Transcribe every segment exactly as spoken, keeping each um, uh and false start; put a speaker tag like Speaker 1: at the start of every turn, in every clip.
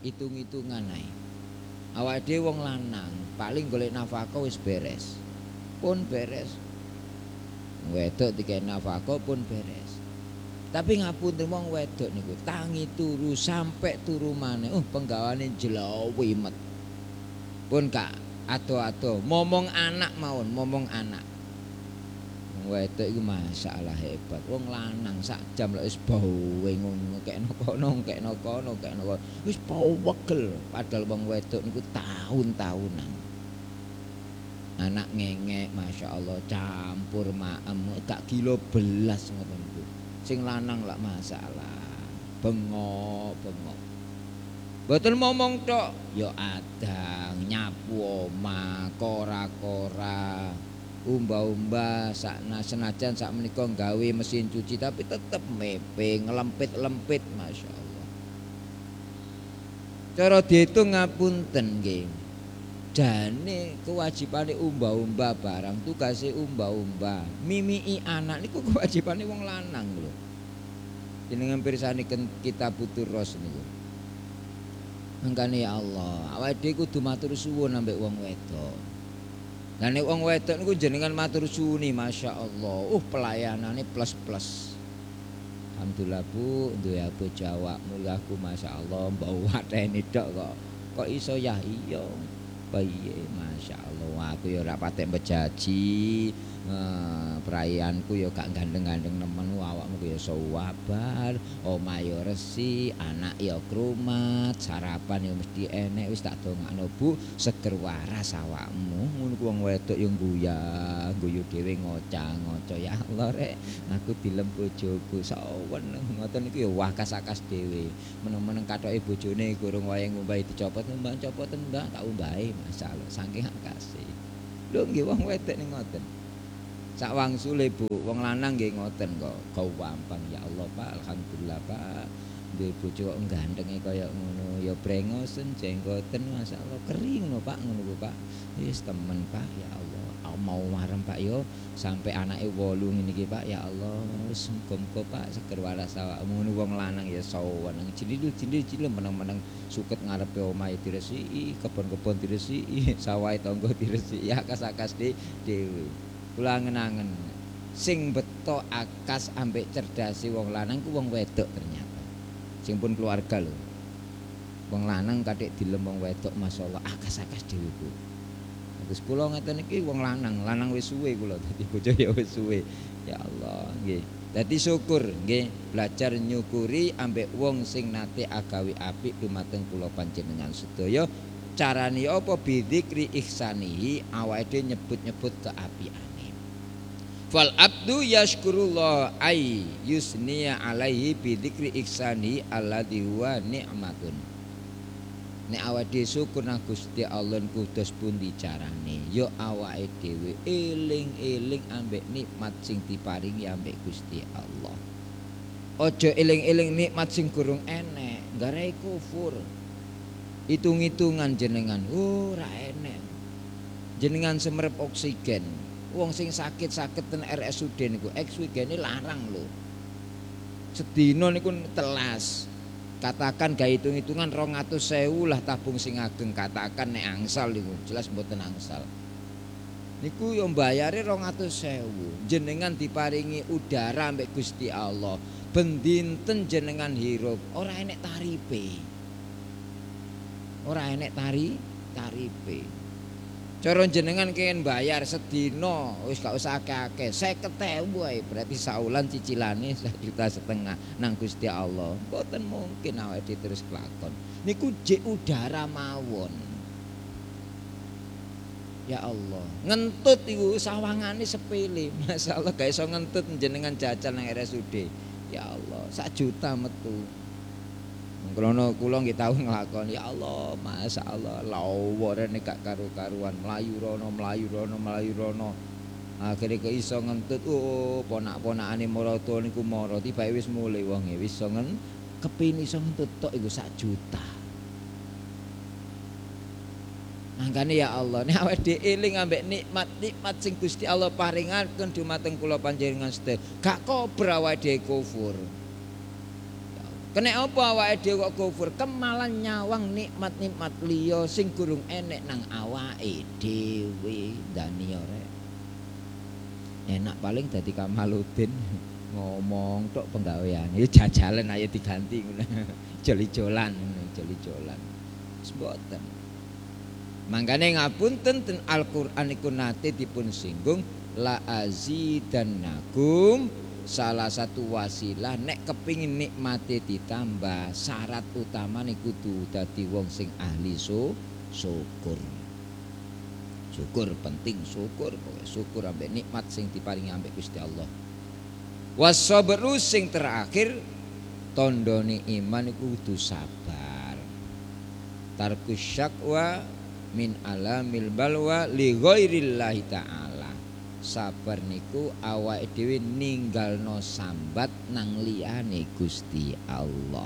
Speaker 1: hitung-hitungan ae. Awake dhewe wong lanang paling golek nafkah wis beres. Pun beres. Wedok dikek nafkah pun beres. Tapi ngapunten wong wedok niku tangi turu sampai turu maneh. Oh penggawane jelawimet. Pun gak ado-ado momong anak mawon, momong anak. Wedok iku masalah hebat. Wong lanang sak jam lek wis bawe ngono kekno kono kekno kono kekno kono wis pawegel. Padahal wong wedok niku tahun-tahunan. Anak ngengek masyaallah campur maem gak kilo belas ngoten niku. Sing lanang lak masalah. Bengok-bengok. Mboten momong tok, ya adang, nyapu omah, kora-kora. Umba-umba sakna senajan sak menika gawe mesin cuci tapi tetep mepe ngelempit-lempit masyaallah. Cara diitung ngapunten nggih. Jane kewajibane umba-umba barang tugase umba-umba. Mimiki anak niku kewajibane wong lanang lho. Jenengan pirsani kitab Buturos niku. Mangkane ya Allah, awake dhewe kudu matur suwun ambek wong wedok. Lah nek wong wedok niku jenengan matur suwuni masyaallah. Uh pelayanane plus-plus. Alhamdulillah Bu, duwe bojo awakmu aku masyaallah mbau watene tok kok. Kok iso ya iya. Piye masyaallah aku ya ora patek bejaji. Eh, perayaanku ya gak gandeng-gandeng nemen awakmu ya sawabar, omah ya resik, anak ya krumat, sarapan ya mesti enek wis tak dongakno Bu, seger waras awakmu. Ngono ku wong wedok ya guyah, guyu dhewe ngocah-ngoco ya Allah rek, aku dilem bojoku sawen ngoten niku ya wakas-akas dhewe. Meneng-meneng kathoke bojone gurung wayahe ngumbahi dicopot, mbak copoten mbak tak umbahi masalah saking akase. Lho nggih wong wedok ning ngoten. Sak wangsule Bu, wong lanang nggih ngoten kok. Kau gampang ya Allah Pak, alhamdulillah Pak. Duwe bojo kok gandenge kaya ngono, ya brengosen jenggoten masyaallah kering no Pak ngono ku Pak. Wis temen Pak ya Allah. Mau marem Pak yo sampai anake wolu ngene iki Pak ya Allah. Wis muga-muga Pak seger waras awakmu ngono wong lanang ya sawen. Cindil-cindil meneng-meneng suket ngarepe omahe diresiki, kebon-kebon diresiki, sawahe tangga diresiki, akas-akas dhewe. Kula angen-angen sing beto akas ambek cerdasi wong lanang ku wong wedok ternyata. Sing pun keluarga lho. Wong lanang kathik dilem wong wedok masyaallah akas-akas dhewe ku. Terus kula ngeten iki wong lanang, lanang wis suwe kula dadi bojo ya wis suwe. Ya Allah nggih. Dadi syukur nggih belajar nyukuri ambek wong sing nate agawe apik dumateng kula panjenengan sedaya. Carane apa bidzikri ihsanihi awake dhewe nyebut-nyebut keapiane. Fal abdu yashkurullah ay yusniya alaihi bidzikri ihsani alladzi huwa ni'matun. Nek awake dhewe syukur nang Gusti Allah kudos pundi carane? Ya awake dhewe eling-eling ambek nikmat sing diparingi ambek Gusti Allah. Aja eling-eling nikmat sing gurung enek, garai kufur. Hitung-hitungan jenengan, oh ora enek. Jenengan semerep oksigen. Wong sing sakit-sakit ten R S U D niku oksigene larang lho. Sedina niku telas. Katakan ga hitung-hitungan rong atus sewu lah tabung sing ageng katakan nek angsal niku, jelas mboten angsal. Niku yo mbayare rong atus sewu. Jenengan diparingi udara ambek Gusti Allah. Ben dinten jenengan hirup, ora enek taripe. Ora enek tari taripe. Cara jenengan kenging bayar sedina wis gak usah akeh-akeh seket ewu wae berarti saulan cicilane sak juta setengah nang Gusti Allah. Mboten mungkin awake terus kelakon. Niku jek udara mawon. Ya Allah, ngentut iku sawangane sepele. Masyaallah gak iso ngentut jenengan jajal nang R S U D. Ya Allah, sak juta metu. Krono kula nggih tau nglakoni ya Allah masyaallah lawa rene gak karu-karuan mlayu rono mlayu rono mlayu rono akhire kok iso ngentut oh ponak-ponakane marata niku mara tibake wis mulih wonge wis iso ngen kepin iso ngentut tok iku sak juta. Mangkane ya Allah nek awake dhewe eling ambek nikmat-nikmat sing Gusti Allah paringaken dumateng kula panjenengan sedaya gak kober awake dhewe kufur. Kena apa awake dhewe kok kufur? Kemalan nyawang nikmat-nikmat liya sing gurung enek nang awake dhewe. Dani ora. Enak paling dadi Kamaludin ngomong tok penggawean. Ya jajalan ayo diganti ngono. Joli-jolan ngono, joli-jolan. Mboten. Mangkane ngapunten ten Al-Qur'an iku nate dipun singgung la azidannakum. Salah satu wasilah nek kepingin nikmate ditambah, syarat utama nih kudu dadi wong sing ahli so, syukur. Syukur penting, syukur pokoknya syukur ambek nikmat sing diparingi ambek Gusti Allah. Wasabru sing terakhir tondone iman iku kudu sabar. Tarkus syakwa min alamil balwa li ghairillahi ta'ala. Sabar niku awake dhewe ninggalno sambat nang liyane Gusti Allah.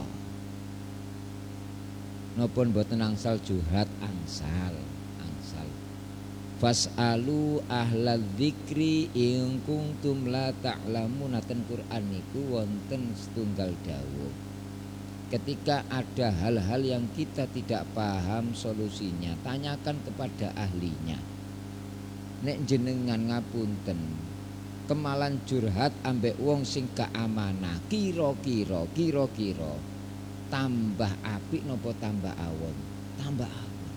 Speaker 1: Napa mboten angsal curhat angsal, angsal. Fasalu ahlal dzikri in kuntum la ta'lamun. Ten Quran niku wonten setunggal dawuh. Ketika ada hal-hal yang kita tidak paham solusinya, tanyakan kepada ahlinya. Nek jenengan ngapunten kemalan curhat ambek wong sing gak amanah, kira-kira kira-kira tambah apik napa tambah awon? Tambah awon.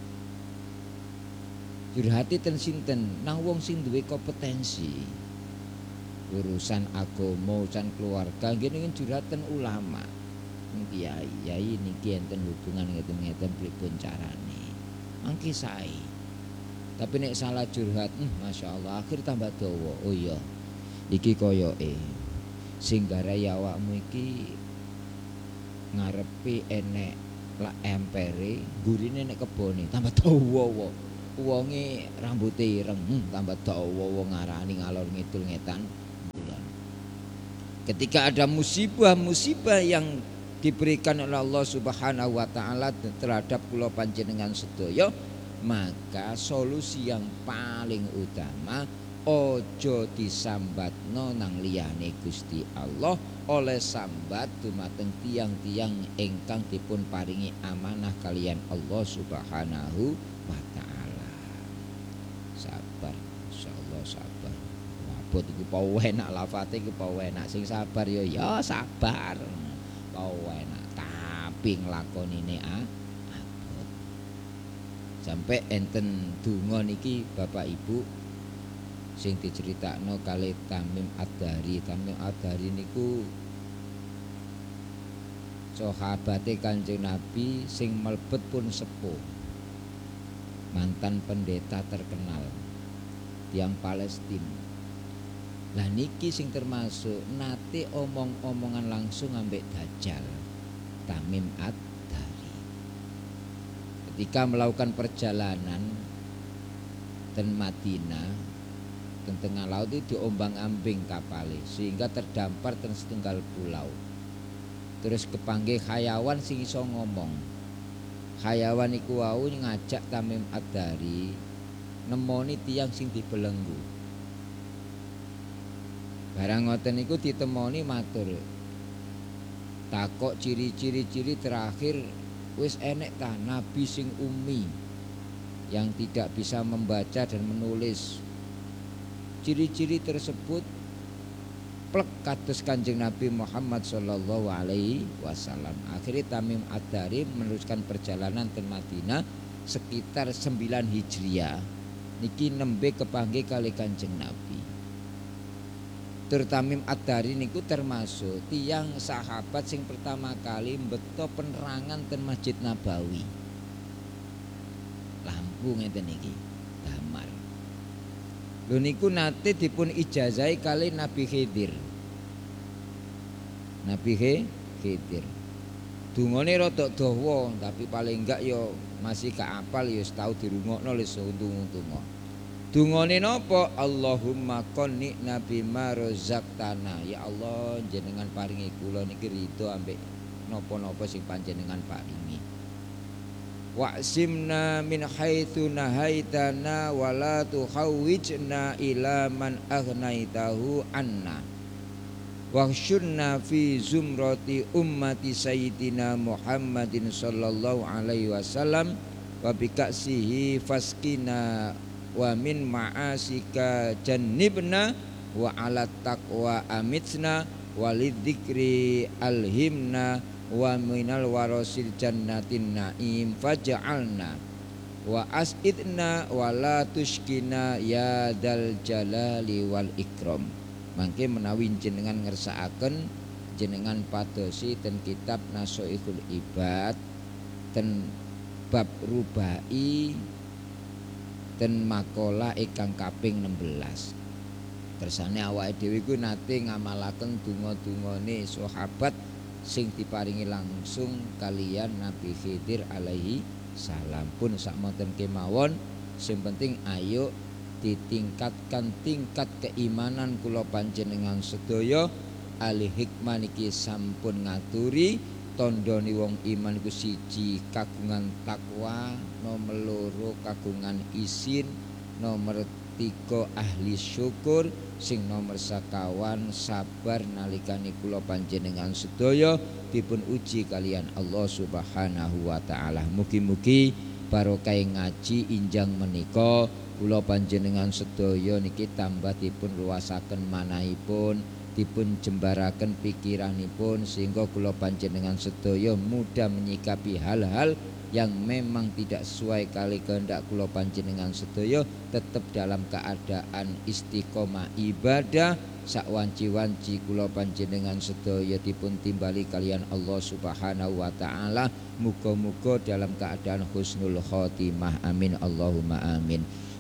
Speaker 1: Curhati ten sinten? Nang wong sing duwe kompetensi. Urusan agama, urusan keluarga, ngene curhatan ulama. Kiai, yai niki enten hubungan ngeten-ngeten pripun carane. Mangke sae. Tapi nek salah curhat, hmm, masya Allah, akhir tambah dawa. Oh iya, iki koyoke sing garai awakmu iki ngarepe enek lak empere, gurine nek kebone tambah dawa. Wonge rambuté ireng, hmm, tambah dawa wong ngarani ngalor ngidul ngetan. Ketika ada musibah-musibah yang diberikan oleh Allah Subhanahu wa taala terhadap kula panjenengan sedaya, maka solusi yang paling utama ojo disambatno nang liyane Gusti Allah, oleh sambat dumateng tiang-tiang ingkang dipun paringi amanah kalian Allah Subhanahu wa taala. Sabar, insyaallah sabar. Mabot iku pawe enak lafate iku pawe enak, sing sabar ya ya sabar. Pawe enak tapi nglakonine ah sampai enten donga niki Bapak Ibu sing diceritakno kali Tamim Ad-Dari. Tamim Ad-Dari niku sahabate Kanjeng Nabi sing mlebet pun sepuh, mantan pendeta terkenal tiang Palestina. Lah niki sing termasuk nate omong-omongan langsung ambek Dajjal. Tamim Ad ketika melakukan perjalanan ten Madinah ten tengah laut itu diombang-ambing kapale sehingga terdampar ten setunggal pulau. Terus kepanggih hayawan sing iso ngomong. Hayawan iku wau ngajak Tamim Ad-Dari nemoni tiang sing dibelenggu. Barang ngoten niku ditemoni matur. Takok ciri-ciri-ciri terakhir, wis enek ta nabi sing umi yang tidak bisa membaca dan menulis. Ciri-ciri tersebut plek kados Kanjeng Nabi Muhammad sallallahu alaihi wasallam. Akhirnya Tamim Ad-Dari meneruskan perjalanan ke Madinah sekitar sembilan Hijriah. Niki nembe kepanggih kali Kanjeng Nabi. Tur Tamim Ad-Dari niku termasuk tiang sahabat sing pertama kali mbeto penerangan ten Masjid Nabawi. Lampu ngeten iki, damar. Lho niku nate dipun ijazahi kali Nabi Khidir. Nabi Khidir. Dungane rada dawa, tapi paling enggak yo masih gak apal yo tau dirungokno wis untung-untung. Dungane napa? Allahumma qonni nabi marozaqtana. Ya Allah, jenengan paringi kula niki ridho ambek napa-napa sing panjenengan paringi. Wa'simna min haitsu nahaitana wa la tuhawwijna ila man aghnaitahu anna. wahsyurna fi zumrati ummati sayyidina Muhammadin sallallahu alaihi wasallam wa bikaksihi faskina wa min ma'asika jannibna wa ala taqwa amitsna walidzikri alhimna wa minal warasil jannatin naim faj'alna wa as'idna wa la tuskina ya dal jalali wal ikram. Mangke menawi jenengan ngersakaken jenengan padosi ten kitab Nashaikhul Ibad ten bab rubai ten makalah ingkang kaping enam belas. Kersane awake dhewe iku nate ngamalaken donga-dungane sahabat sing diparingi langsung kalian Nabi Khidir alaihi salam. Pun sakmonten kemawon, sing penting ayo ditingkatkan tingkat keimanan kula panjenengan sedaya. Ahli hikmah niki sampun ngaturi tandane wong iman iku siji kagungan takwa, nomor loro kagungan isin, nomor tiga ahli syukur, sing nomor sakawan sabar nalikane kula panjenengan sedaya dipun uji kalian Allah Subhanahu wa taala. Mugi-mugi barokah ngaji injang menika kula panjenengan sedaya niki tambah dipun luasaken manahipun, dipun jembaraken pikiranipun sehingga kula panjenengan sedaya mudah menyikapi hal-hal yang memang tidak sesuai kali kehendak kula panjenengan sedaya, tetap dalam keadaan istiqomah ibadah sakwanci-wanci kula panjenengan sedaya dipun timbali kalian Allah Subhanahu wa taala. Muga-muga dalam keadaan husnul khotimah. Amin Allahumma amin.